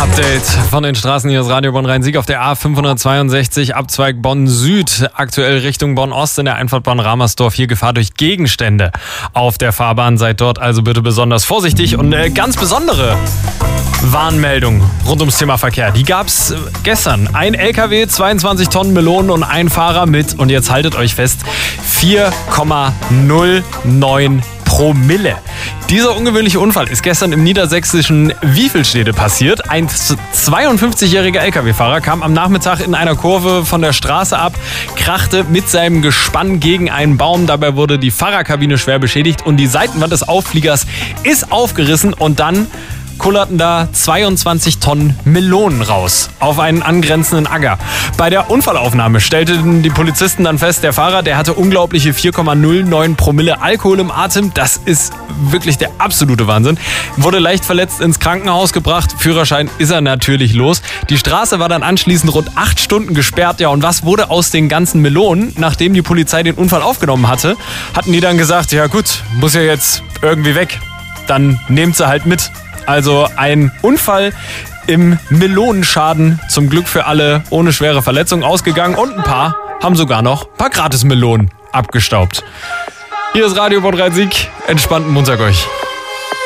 Update von den Straßen hier aus Radio Bonn-Rhein-Sieg auf der A562 Abzweig Bonn-Süd, aktuell Richtung Bonn-Ost in der Einfahrtbahn Ramersdorf. Hier Gefahr durch Gegenstände auf der Fahrbahn. Seid dort also bitte besonders vorsichtig und ganz besondere Warnmeldung rund ums Thema Verkehr. Die gab's gestern. Ein LKW, 22 Tonnen Melonen und ein Fahrer mit, und jetzt haltet euch fest, 4,09 Promille. Dieser ungewöhnliche Unfall ist gestern im niedersächsischen Wiefelstede passiert. Ein 52-jähriger LKW-Fahrer kam am Nachmittag in einer Kurve von der Straße ab, krachte mit seinem Gespann gegen einen Baum. Dabei wurde die Fahrerkabine schwer beschädigt und die Seitenwand des Auffliegers ist aufgerissen und dann kullerten da 22 Tonnen Melonen raus auf einen angrenzenden Acker. Bei der Unfallaufnahme stellten die Polizisten dann fest, der Fahrer, der hatte unglaubliche 4,09 Promille Alkohol im Atem. Das ist wirklich der absolute Wahnsinn. Wurde leicht verletzt ins Krankenhaus gebracht. Führerschein ist er natürlich los. Die Straße war dann anschließend rund 8 Stunden gesperrt. Ja, und was wurde aus den ganzen Melonen? Nachdem die Polizei den Unfall aufgenommen hatte, hatten die dann gesagt, ja gut, muss ja jetzt irgendwie weg. Dann nehmt sie halt mit. Also ein Unfall im Melonenschaden, zum Glück für alle ohne schwere Verletzungen ausgegangen, und ein paar haben sogar noch ein paar Gratis-Melonen abgestaubt. Hier ist Radio Bonn-Rhein-Sieg. Entspannten Montag euch.